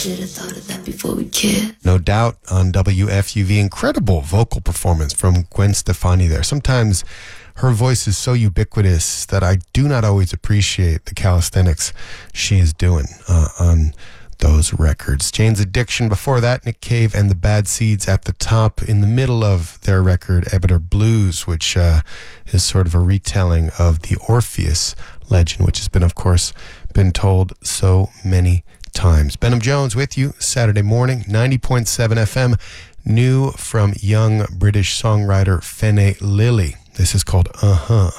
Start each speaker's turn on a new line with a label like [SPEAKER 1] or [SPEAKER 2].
[SPEAKER 1] Should have thought of that before we kissed.
[SPEAKER 2] No doubt on WFUV. Incredible vocal performance from Gwen Stefani there. Sometimes her voice is so ubiquitous that I do not always appreciate the calisthenics she is doing on those records. Jane's Addiction before that, Nick Cave and the Bad Seeds at the top. In the middle of their record, Ebiter Blues, which is sort of a retelling of the Orpheus legend, which has been, of course, been told so many times. Benham Jones with you Saturday morning, 90.7 FM. New from young British songwriter Fene Lily. This is called Uh-Huh.